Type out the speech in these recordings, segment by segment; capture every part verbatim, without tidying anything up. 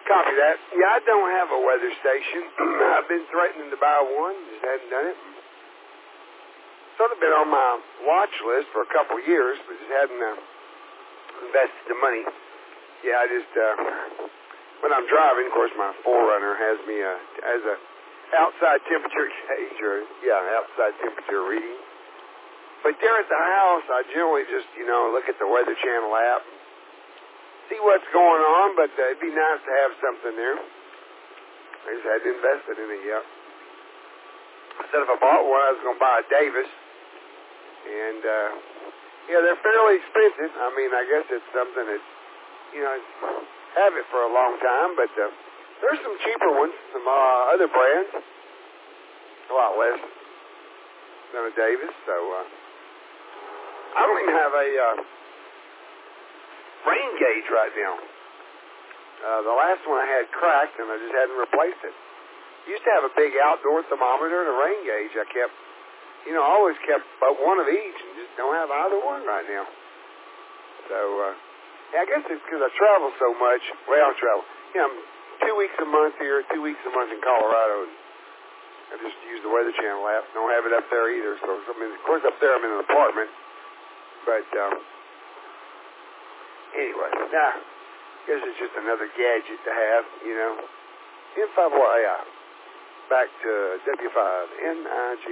Copy that. Yeah, I don't have a weather station. I've been threatening to buy one, just hadn't done it. Sort of been on my watch list for a couple of years, but just hadn't uh, invested the money. Yeah, I just, uh, when I'm driving, of course, my Forerunner has me uh, as a outside temperature gauge, or, yeah, outside temperature reading. But there at the house, I generally just, you know, look at the Weather Channel app, see what's going on, but uh, it'd be nice to have something there. I just hadn't invested in it yet. I said if I bought one, I was going to buy a Davis. And, uh, yeah, they're fairly expensive. I mean, I guess it's something that, you know, have it for a long time, but uh, there's some cheaper ones, some uh, other brands, a lot less than a Davis. So uh, I don't even have a uh, rain gauge right now. Uh, the last one I had cracked, and I just hadn't replaced it. Used to have a big outdoor thermometer and a rain gauge. I kept, you know, I always kept but one of each, and just don't have either one right now. So, uh, yeah, I guess it's because I travel so much. Well, I travel. You know, I'm two weeks a month here, two weeks a month in Colorado, and I just use the Weather Channel app. Don't have it up there either. So, I mean, of course, up there I'm in an apartment. But, um, anyway, nah, I guess it's just another gadget to have, you know. N five Y I. Back to W five N I G.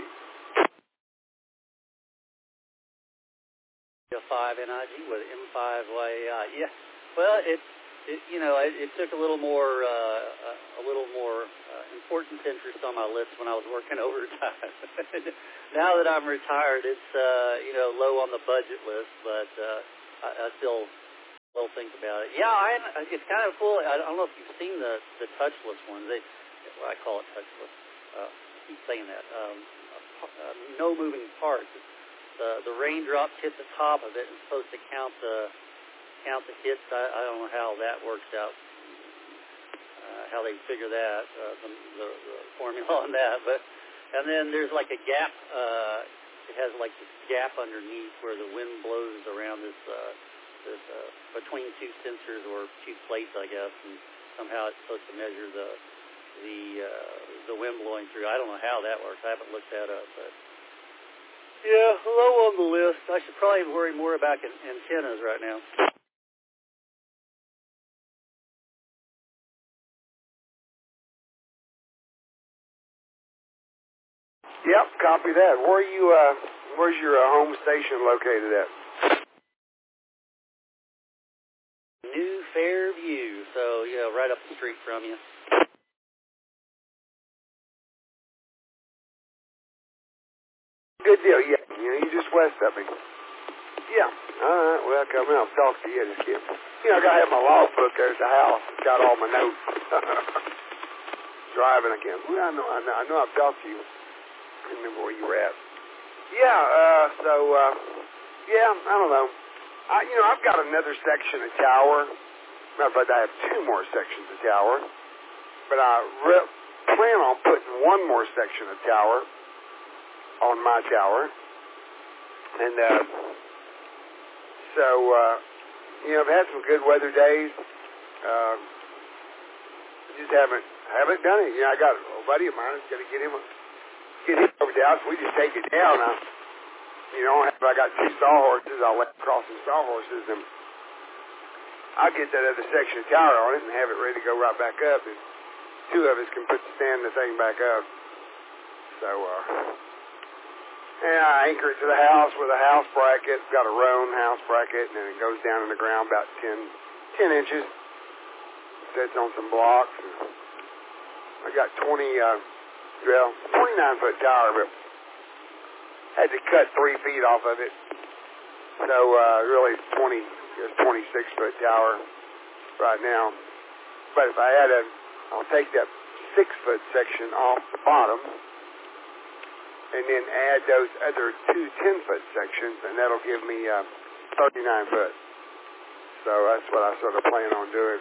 W five N I G with M five Y I. Yeah, well, it, it you know, it, it took a little more, uh, a little more uh, important interest on my list when I was working overtime. Now that I'm retired, it's, uh, you know, low on the budget list, but uh, I, I still, still think about it. Yeah, I, it's kind of cool. I don't know if you've seen the, the touchless ones. They, well, I call it touchless. Uh, I keep saying that. Um, uh, no moving parts. The the raindrops hit the top of it. It's supposed to count the count the hits. I, I don't know how that works out. Uh, how they figure that uh, the, the, the formula on that. But and then there's like a gap. Uh, it has like this gap underneath where the wind blows around this uh, this uh, between two sensors or two plates, I guess, and somehow it's supposed to measure the the uh, the wind blowing through. I don't know how that works. I haven't looked that up, but yeah, low on the list. I should probably worry more about an- antennas right now. Yep, copy that. Where are you? Uh, where's your uh, home station located at? New Fairview, so yeah, right up the street from you. Good deal, yeah. You know, you just west of me. Yeah. All right, well, come in. I'll talk to you. Just give, you know, I got to have my logbook there at the house. It's got all my notes. Driving again. Well, I know, I know, I know I've talked to you. I can't remember where you were at. Yeah, uh, so, uh, yeah, I don't know. I, you know, I've got another section of tower. Matter of fact, I have two more sections of tower. But I re- plan on putting one more section of tower on my tower. And uh, so, uh, you know, I've had some good weather days. Uh, just haven't haven't done it. You know, I got a buddy of mine that's going to get him get him over the house. We just take it down. I, you know, if I got two sawhorses, I'll let cross some sawhorses, and I'll get that other section of tower on it and have it ready to go right back up. And two of us can put the stand the thing back up. So, uh, and I anchor it to the house with a house bracket. It's got a Roan house bracket, and then it goes down in the ground about ten, ten inches. Sits on some blocks. And I got twenty, uh, well, twenty-nine foot tower, but had to cut three feet off of it. So, uh, really twenty, just twenty-six foot tower right now. But if I had a, I'll take that six foot section off the bottom and then add those other two ten foot sections, and that'll give me uh, thirty-nine foot. So that's what I sort of plan on doing.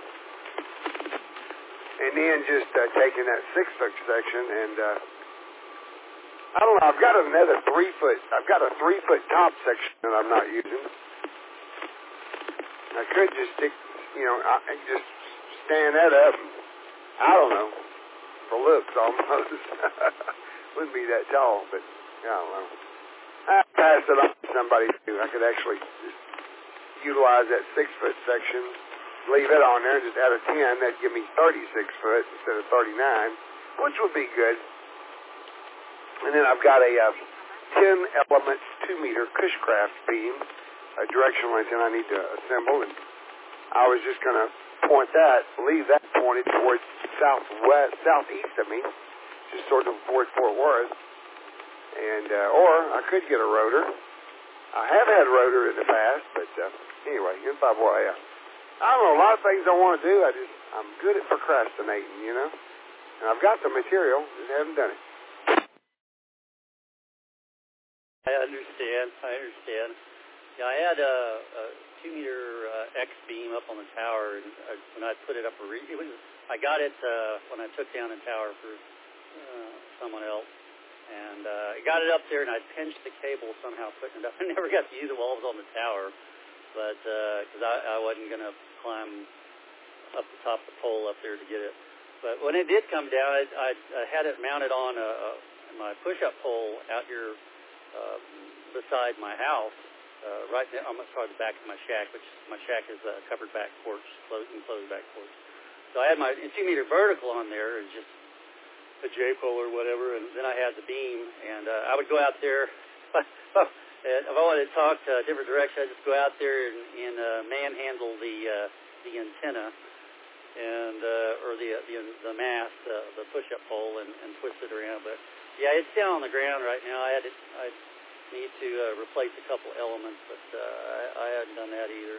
And then just uh, taking that six foot section and, uh, I don't know, I've got another three foot, I've got a three foot top section that I'm not using. I could just stick, you know, I just stand that up and I don't know, for looks almost. Wouldn't be that tall, but I don't know. I passed it on to somebody too. I could actually just utilize that six-foot section, leave it on there, and just add a ten. That'd give me thirty-six foot instead of thirty-nine, which would be good. And then I've got a uh, ten-element, two-meter Cushcraft beam, a directional antenna I need to assemble, and I was just going to point that, leave that pointed towards southwest, southeast of me, just sort of towards Fort Worth. And, uh, or I could get a rotor. I have had a rotor in the past, but uh, anyway, in five Y, uh, I don't know, a lot of things I want to do. I just, I'm good at procrastinating, you know. And I've got the material, just haven't done it. I understand. I understand. Yeah, I had a, a two-meter uh, X beam up on the tower, and uh, when I put it up, a re- it was I got it uh, when I took down the tower for uh, someone else. And uh, I got it up there, and I pinched the cable somehow, putting it up. I never got to use it while I was on the tower, but because uh, I, I wasn't going to climb up the top of the pole up there to get it. But when it did come down, I, I, I had it mounted on a, a, my push-up pole out here uh, beside my house, uh, right there, almost toward the back of my shack, which my shack is a covered back porch, closed, enclosed back porch. So I had my two-meter vertical on there, and just a J-pole or whatever, and then I had the beam, and uh, I would go out there. If I wanted to talk to a different direction, I'd just go out there and, and uh, manhandle the uh, the antenna, and uh, or the the, the mast, uh, the push-up pole, and, and twist it around. But yeah, it's down on the ground right now. I had to, I need to uh, replace a couple elements, but uh, I, I hadn't done that either.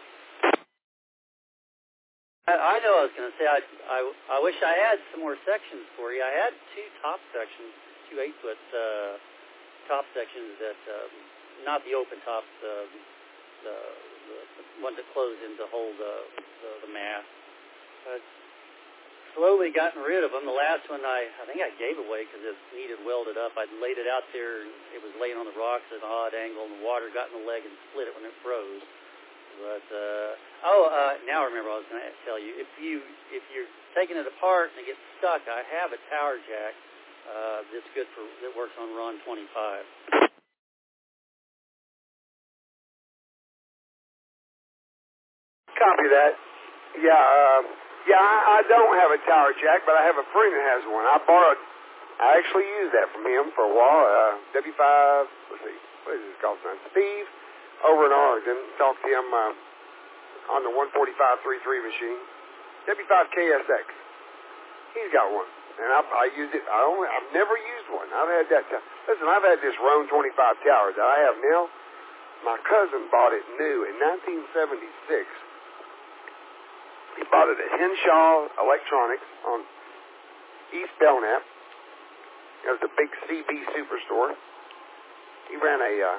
I know I was going to say, I, I, I wish I had some more sections for you. I had two top sections, two eight-foot uh, top sections that, um, not the open top, the, the, the, the one that closed in to hold the, the, the mast. I've slowly gotten rid of them. The last one, I, I think I gave away because it needed welded up. I'd laid it out there, and it was laying on the rocks at an odd angle, and the water got in the leg and split it when it froze. But uh, oh, uh, now I remember what I was going to tell you. If you if you're taking it apart and it gets stuck, I have a tower jack uh, that's good for that works on RON twenty-five. Copy that. Yeah, uh, yeah. I, I don't have a tower jack, but I have a friend that has one. I borrowed. I actually used that from him for a while. Uh, W five. Let's see. What is this called? Steve. Over in Oregon, talked to him uh, on the one forty-five thirty-three machine, W five K S X. He's got one, and I, I used it. I only, I've never used one. I've had that. T- Listen, I've had this RON twenty-five tower that I have now. My cousin bought it new in nineteen seventy-six. He bought it at Henshaw Electronics on East Belknap. It was a big C B superstore. He ran a. Uh,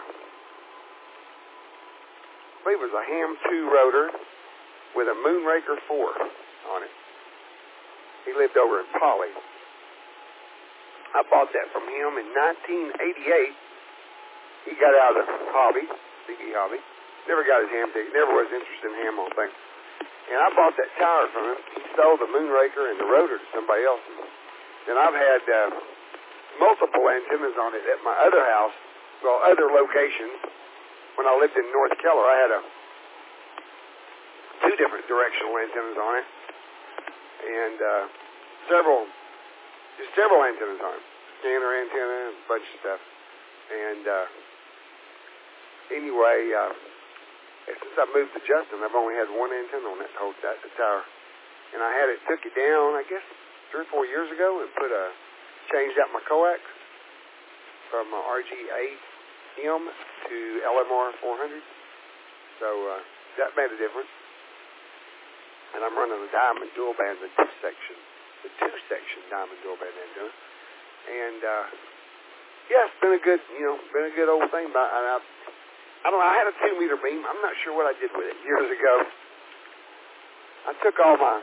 I believe it was a Ham two rotor with a Moonraker four on it. He lived over in Poly. I bought that from him in nineteen eighty-eight. He got out of the hobby, C B hobby. Never got his ham ticket. Never was interested in ham on things. And I bought that tower from him. He sold the Moonraker and the rotor to somebody else. And I've had uh, multiple antennas on it at my other house, well, other locations. When I lived in North Keller, I had a two different directional antennas on it, and uh, several, just several antennas on it, scanner antenna, and a bunch of stuff. And uh, anyway, uh, since I moved to Justin, I've only had one antenna on that whole that, the tower, and I had it took it down, I guess, three or four years ago, and put a changed out my coax from uh, R G eight. M to L M R four hundred, so uh, that made a difference. And I'm running a diamond dual band, the two section, the two section diamond dual band antenna. And uh, yeah, it's been a good, you know, been a good old thing. But I, I don't know. I had a two meter beam. I'm not sure what I did with it years ago. I took all my,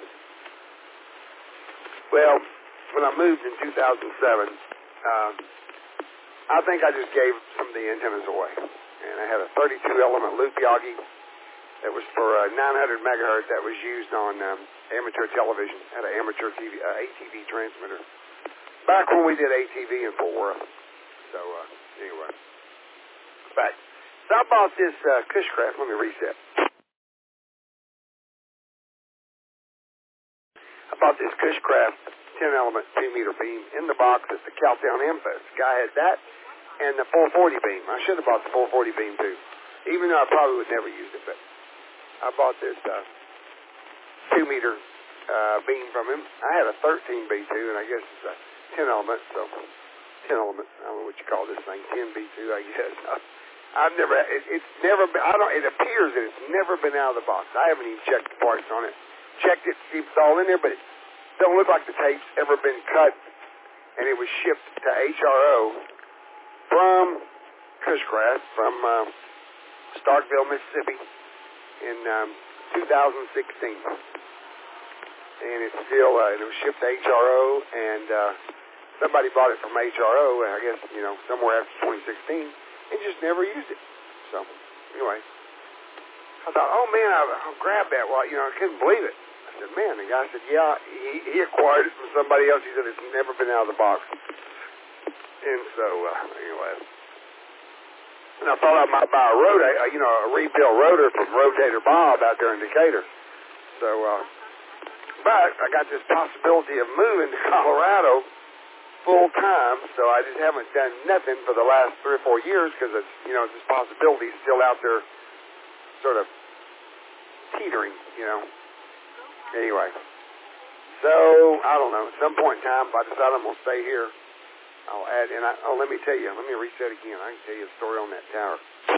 well, when I moved in two thousand seven. Uh, I think I just gave some of the antennas away. And I had a thirty-two element loop Yagi, That was for uh, nine hundred megahertz that was used on um, amateur television. Had an amateur T V, uh, A T V transmitter. Back when we did A T V in Fort Worth. So, uh, anyway. Back. So I bought this uh, Cushcraft. Let me reset. I bought this Cushcraft ten-element two-meter beam in the box at the Cowtown M-Fest. The guy had that and the four forty beam. I should have bought the four forty beam, too, even though I probably would never use it. But I bought this uh, two-meter uh, beam from him. I had a thirteen B two, and I guess it's a ten-element, so ten-element. I don't know what you call this thing, ten B two, I guess. I've never, it, it's never been, I don't, it appears that it's never been out of the box. I haven't even checked the parts on it. Checked it to see if it's all in there, but it don't look like the tape's ever been cut, and it was shipped to H R O from Cushcraft, from uh, Starkville, Mississippi, in um, two thousand sixteen. And it's still, uh, it was shipped to H R O, and uh, somebody bought it from H R O, I guess, you know, somewhere after twenty sixteen, and just never used it. So, anyway, I thought, oh, man, I, I'll grab that. Well, you know, I couldn't believe it. I said, man, the guy said, yeah, he, he acquired it from somebody else. He said, it's never been out of the box. And so, uh, anyway. And I thought I might buy a rotor, you know, a rebuilt rotor from Rotator Bob out there in Decatur. So, uh, but I got this possibility of moving to Colorado full time, so I just haven't done nothing for the last three or four years because it's, you know, this possibility is still out there sort of teetering, you know. Anyway, so, I don't know, at some point in time, if I decide I'm going to stay here, I'll add, and I, oh, let me tell you, let me reset again. I can tell you a story on that tower.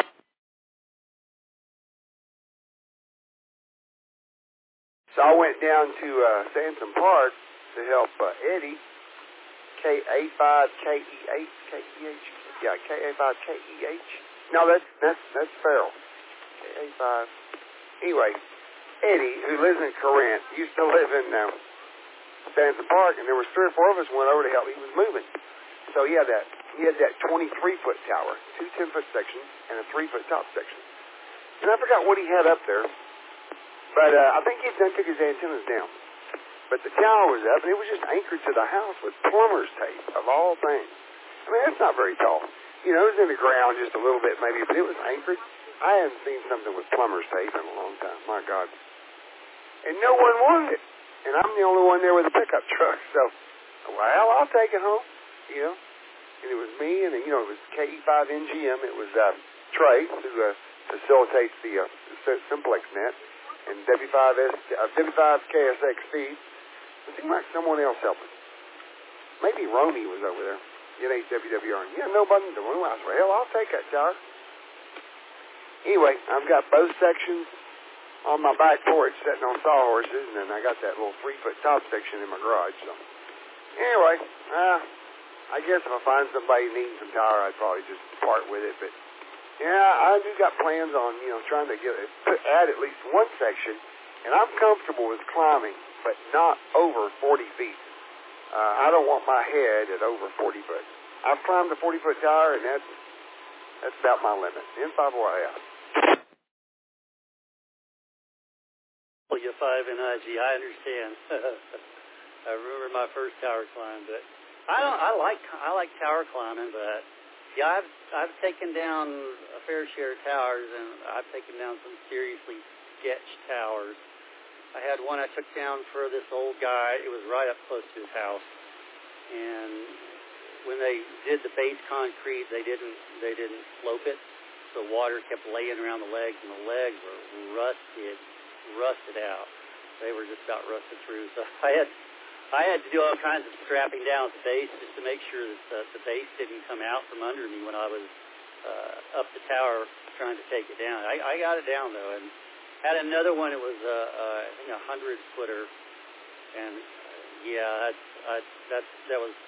So I went down to uh, Sansom Park to help uh, Eddie, K A five K E H, K E H, yeah, K A five K E H. No, that's, that's, that's Farrell. K A five. Anyway, Eddie, who lives in Corinth, used to live in uh, Sansom Park, and there was three or four of us went over to help. He was moving. So he had that he had that twenty-three foot tower, two ten-foot sections, and a three-foot top section. And I forgot what he had up there, but uh, I think he done took his antennas down. But the tower was up, and it was just anchored to the house with plumber's tape, of all things. I mean, that's not very tall. You know, it was in the ground just a little bit maybe, but it was anchored. I hadn't seen something with plumber's tape in a long time. My God. And no one wanted it. And I'm the only one there with a pickup truck. So, well, I'll take it home, you know. And it was me, and, you know, it was K E five N G M. It was uh, Trey, who uh, facilitates the uh, Simplex net, and W five S, uh, W five K S X feed. It seemed like someone else helping. Maybe Romy was over there. It ain't W W R. Yeah, nobody in the room. I said, hell, I'll take that tower. Anyway, I've got both sections on my back porch sitting on sawhorses, and then I got that little three-foot top section in my garage. So, anyway, uh, I guess if I find somebody needing some tower, I'd probably just part with it. But, yeah, I do got plans on, you know, trying to get add at least one section, and I'm comfortable with climbing, but not over forty feet. Uh, I don't want my head at over forty foot. I've climbed a forty-foot tower, and that's that's about my limit. N five Y out. W five N I G, I understand. I remember my first tower climb, but I don't. I like I like tower climbing, but yeah, I've I've taken down a fair share of towers, and I've taken down some seriously sketch towers. I had one I took down for this old guy. It was right up close to his house, and when they did the base concrete, they didn't they didn't slope it, so water kept laying around the legs, and the legs were rusted, rusted out. They were just about rusted through. So I had I had to do all kinds of strapping down at the base just to make sure that the, the base didn't come out from under me when I was uh, up the tower trying to take it down. I, I got it down though, and had another one. It was a, a I think a hundred footer, and uh, yeah, that's I, that's that was.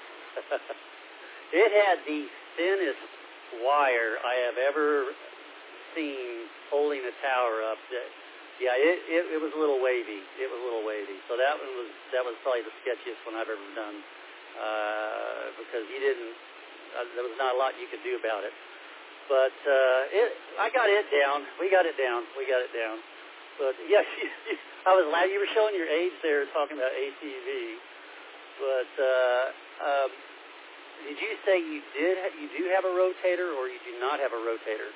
It had the thinnest wire I have ever seen holding a tower up. That, yeah, it, it it was a little wavy. It was a little wavy. So that one was that was probably the sketchiest one I've ever done uh, because you didn't. Uh, there was not a lot you could do about it. But uh, it, I got it down. We got it down. We got it down. But yeah, I was glad you were showing your age there, talking about A T V. But uh, um, did you say you did? You do have a rotator, or you do not have a rotator?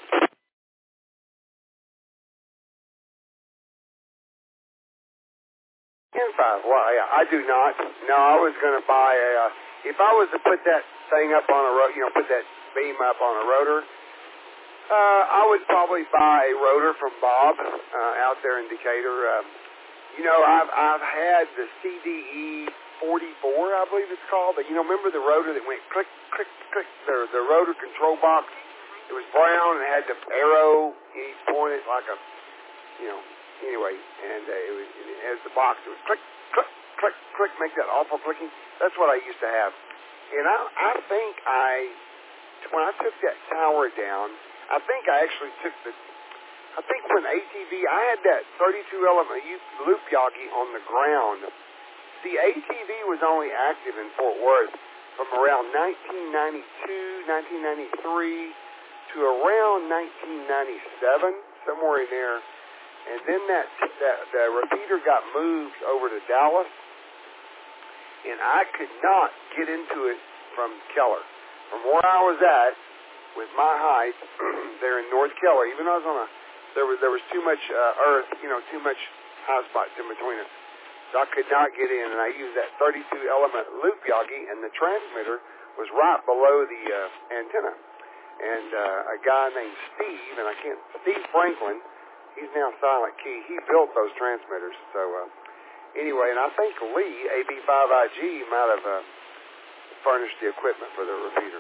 N five. Well, yeah, I do not. No, I was going to buy a. Uh, if I was to put that thing up on a ro- you know, put that beam up on a rotor, uh, I would probably buy a rotor from Bob uh, out there in Decatur. Uh, you know, I've I've had the C D E forty-four, I believe it's called. But you know, remember the rotor that went click, click, click? The the rotor control box. It was brown and it had the arrow each pointed like a, you know. Anyway, and uh, it was it, as the box, it was click, click, click, click, make that awful clicking. That's what I used to have. And I, I think I, when I took that tower down, I think I actually took the, I think when A T V, I had that thirty-two element loop Yagi on the ground. The A T V was only active in Fort Worth from around nineteen ninety-two, nineteen ninety-three to around nineteen ninety-seven, somewhere in there. And then that, that the repeater got moved over to Dallas, and I could not get into it from Keller. From where I was at, with my height, there in North Keller, even though I was on a, there was there was too much uh, earth, you know, too much high spots in between us, so I could not get in. And I used that thirty-two element loop Yagi, and the transmitter was right below the uh, antenna. And uh, a guy named Steve, and I can't, Steve Franklin. He's now Silent Key. He built those transmitters. So uh, anyway, and I think Lee, A B five I G, might have uh, furnished the equipment for the repeater.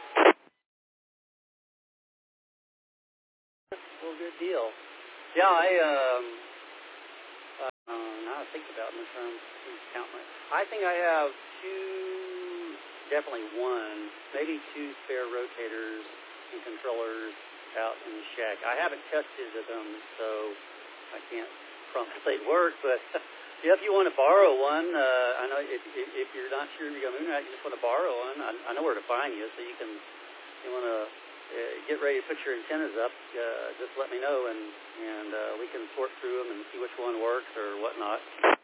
Well, good deal. Yeah, I um, uh, now I think about it in terms of counting. I think I have two, definitely one, maybe two spare rotators and controllers out in the shack. I haven't tested them, so I can't promise they work, but yeah, if you want to borrow one, uh, I know if, if, if you're not sure if you're going to move out, you just want to borrow one, I, I know where to find you, so you can, you want to uh, get ready to put your antennas up, uh, just let me know, and, and uh, we can sort through them and see which one works or whatnot.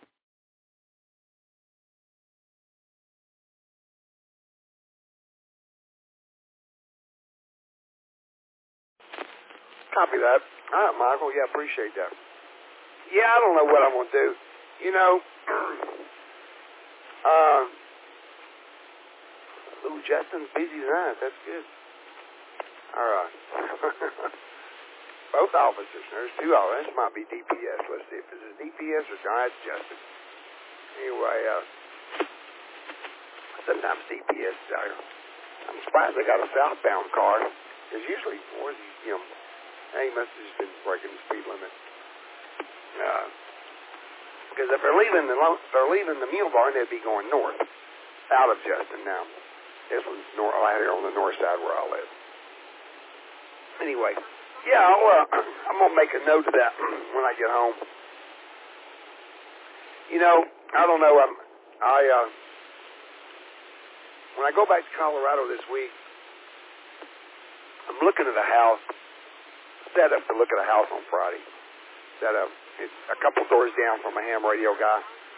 Copy that. All right, Michael. Yeah, appreciate that. Yeah, I don't know what I'm going to do. You know, uh, ooh, Justin's busy tonight. That's good. All right. Both officers. There's two officers. This might be D P S. Let's see if it's D P S or no, it's Justin. Anyway, uh, sometimes D P S, I, I'm surprised they got a southbound car. There's usually more, you know, he must have just been breaking the speed limit. Uh, because if they're leaving the if they're leaving the mule barn, they'd be going north, out of Justin now. This one's north, right here on the north side where I live. Anyway, yeah, I'll, uh, I'm gonna make a note of that when I get home. You know, I don't know. I'm, I uh, when I go back to Colorado this week, I'm looking at a house. Set up to look at a house on Friday. Set up. It's a couple doors down from a ham radio guy.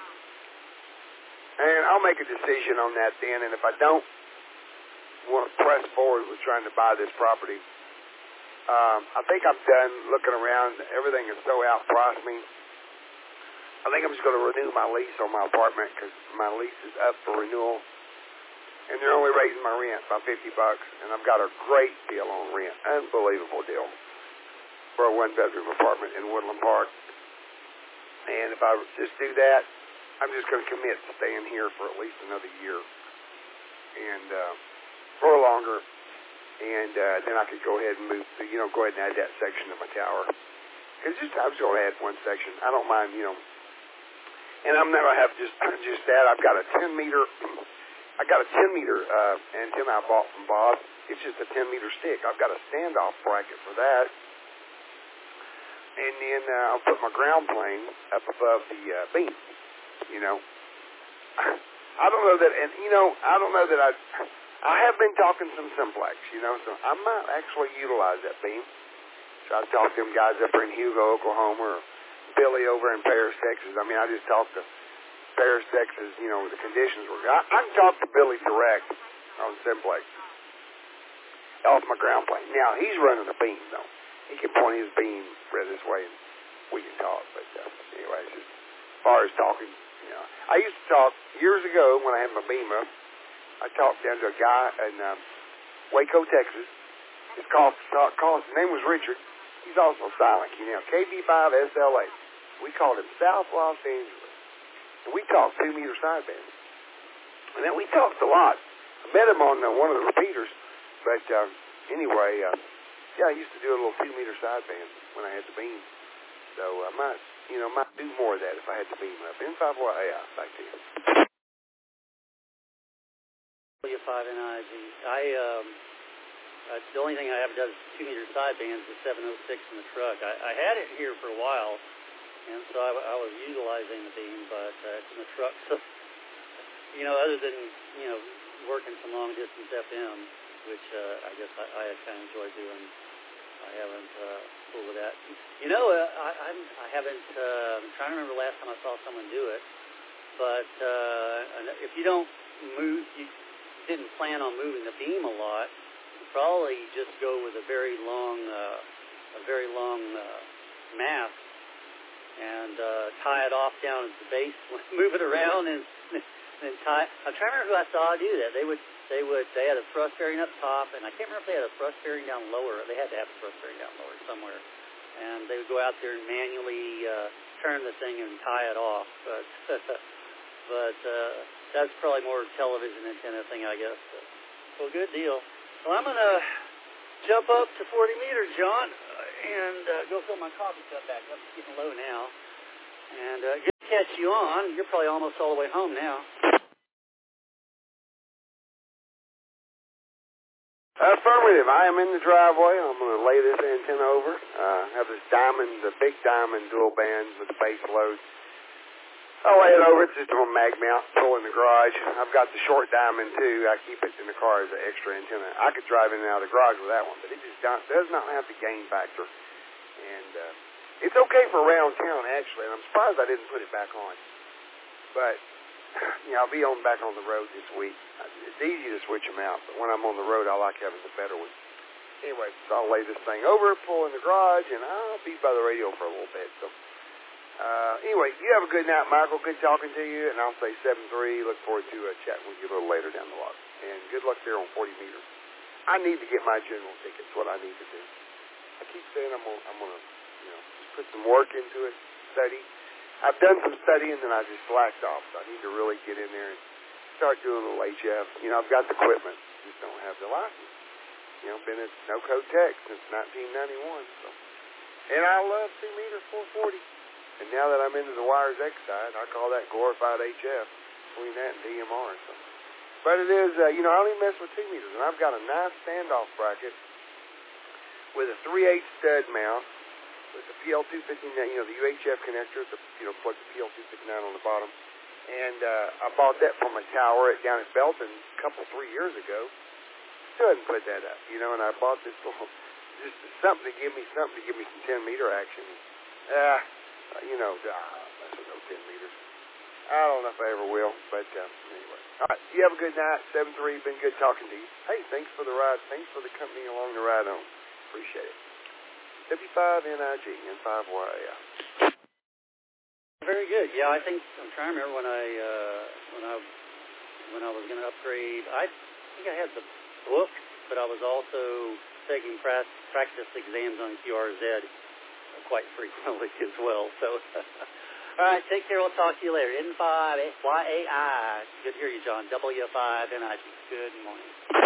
And I'll make a decision on that then. And if I don't want to press forward with trying to buy this property, um, I think I'm done looking around. Everything is so outpriced me. I think I'm just going to renew my lease on my apartment because my lease is up for renewal. And they're only raising my rent by fifty bucks. And I've got a great deal on rent. Unbelievable deal. For a one-bedroom apartment in Woodland Park. And if I just do that, I'm just going to commit to staying here for at least another year. And, uh, or longer. And uh, then I could go ahead and move, to, you know, go ahead and add that section to my tower. Because just, I'm just going to add one section. I don't mind, you know. And I'm never have just, just that. I've got a ten meter, I got a ten meter uh, antenna I bought from Bob. It's just a ten meter stick. I've got a standoff bracket for that. And then uh, I'll put my ground plane up above the uh, beam, you know. I don't know that, and, you know, I don't know that I, I have been talking some Simplex, you know, so I might actually utilize that beam. So I talked to them guys up there in Hugo, Oklahoma, or Billy over in Paris, Texas. I mean, I just talked to Paris, Texas, you know, the conditions were good. I, I can talk to Billy direct on Simplex off my ground plane. Now, he's running a beam, though. He can point his beam right this way, and we can talk. But uh, anyway, it's just as far as talking, you know. I used to talk years ago when I had my beam up. I talked down to a guy in um, Waco, Texas. His call, call, his name was Richard. He's also silent, you know, K B five S L A. We called him South Los Angeles. And we talked two-meter sidebands. And then we talked a lot. I met him on uh, one of the repeaters. But uh, anyway, uh, yeah, I used to do a little two-meter sideband when I had the beam. So I might, you know, might do more of that if I had the beam up. N five Y A I, back to you. W five N I G. I, um... Uh, the only thing I haven't done is two-meter sidebands with seven oh six in the truck. I, I had it here for a while, and so I, I was utilizing the beam, but uh, it's in the truck. So, you know, other than, you know, working some long-distance F M, which uh, I guess I, I kind of enjoy doing, I haven't uh, fooled with that. You know, uh, I, I'm, I haven't, uh, I'm trying to remember the last time I saw someone do it, but uh, if you don't move, you didn't plan on moving the beam a lot, probably just go with a very long, uh, a very long uh, mast and uh, tie it off down at the base, move it around, and and tie. I'm trying to remember who I saw do that. They would, they would, they had a thrust bearing up top, and I can't remember if they had a thrust bearing down lower. They had to have a thrust bearing down lower somewhere, and they would go out there and manually uh, turn the thing and tie it off. But but uh, that's probably more television antenna thing, I guess. But, well, good deal. Well, I'm going to jump up to forty meters, John, and uh, go fill my coffee cup back up. It's getting low now. And uh, good to catch you on. You're probably almost all the way home now. Affirmative. I am in the driveway. I'm going to lay this antenna over. Uh, have this diamond, the big diamond dual band with the base load. I'll lay it over. It's just a little mag mount, pull in the garage. I've got the short diamond, too. I keep it in the car as an extra antenna. I could drive in and out of the garage with that one, but it just don't, does not have the gain factor. And uh, it's okay for around town, actually, and I'm surprised I didn't put it back on. But, you know, I'll be on back on the road this week. It's easy to switch them out, but when I'm on the road, I like having the better one. Anyway, so I'll lay this thing over, pull in the garage, and I'll be by the radio for a little bit, so... Uh, anyway, you have a good night, Michael. Good talking to you, and I'll say seven three. Look forward to uh, chatting with you a little later down the water. And good luck there on forty meters. I need to get my general tickets. What I need to do. I keep saying I'm gonna, I'm gonna, you know, put some work into it, study. I've done some studying, and I just slacked off. So I need to really get in there and start doing a little H F. You know, I've got the equipment, just don't have the license. You know, been at No Code Tech since nineteen ninety-one. So, and I love two meter four forty. And now that I'm into the Wires X side, I call that glorified H F between that and D M R. So. But it is, uh, you know, I only mess with two meters. And I've got a nice standoff bracket with a three eighths stud mount with the P L two fifty-nine, you know, the U H F connector, the, you know, plug the P L two fifty-nine on the bottom. And uh, I bought that from a tower down at Belton a couple, three years ago. Still hadn't put that up, you know, and I bought this little, just something to give me something to give me some ten meter action. Ah. Uh, Uh, you know, ah, that's no ten meters. I don't know if I ever will, but uh, anyway. All right, you have a good night. seven three, been good talking to you. Hey, thanks for the ride. Thanks for the company along the ride home. Appreciate it. W five N I G, N five Y A I. Very good. Yeah, I think, I'm trying to remember when I, uh, when I, when I was going to upgrade. I think I had the book, but I was also taking practice exams on Q R Z. Quite frequently as well. So, all right, take care. We'll talk to you later. N five Y A I. Good to hear you, John. W five N I G. Good morning.